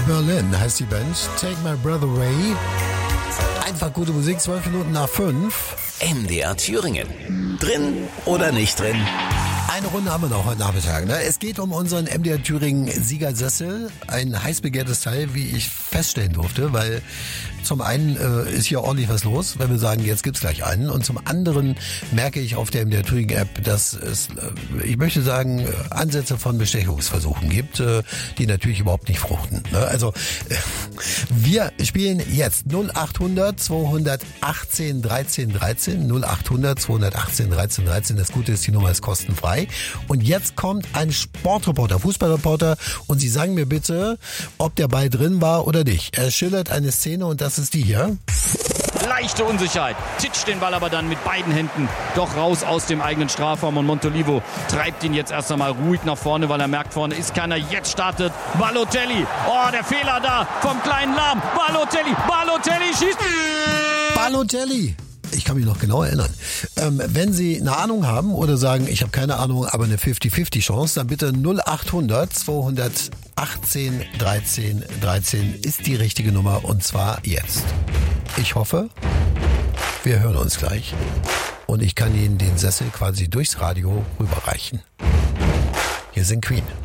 Berlin heißt die Band. Take My Breath Away. Einfach gute Musik, 12 Minuten nach 5. MDR Thüringen. Drin oder nicht drin? Eine Runde haben wir noch heute Nachmittag. Ne? Es geht um unseren MDR Thüringen Siegersessel. Ein heiß begehrtes Teil, wie ich feststellen durfte, weil zum einen ist hier ordentlich was los, wenn wir sagen, jetzt gibt's gleich einen. Und zum anderen merke ich auf der MDR Thüringen App, dass es, ich möchte sagen, Ansätze von Bestechungsversuchen gibt, die natürlich überhaupt nicht fruchten. Ne? Also wir spielen jetzt 0800 218 13 13, 0800 218 13 13. Das Gute ist, die Nummer ist kostenfrei. Und jetzt kommt ein Sportreporter, Fußballreporter, und Sie sagen mir bitte, ob der Ball drin war oder nicht. Er schildert eine Szene und das ist die hier. Leichte Unsicherheit, titscht den Ball aber dann mit beiden Händen doch raus aus dem eigenen Strafraum und Montolivo treibt ihn jetzt erst einmal ruhig nach vorne, weil er merkt, vorne ist keiner. Jetzt startet Balotelli. Oh, der Fehler da vom kleinen Lahm. Balotelli schießt. Balotelli. Ich kann mich noch genau erinnern. Wenn Sie eine Ahnung haben oder sagen, ich habe keine Ahnung, aber eine 50-50 Chance, dann bitte 0800 218 13 13 ist die richtige Nummer und zwar jetzt. Ich hoffe, wir hören uns gleich und ich kann Ihnen den Sessel quasi durchs Radio rüberreichen. Hier sind Queen.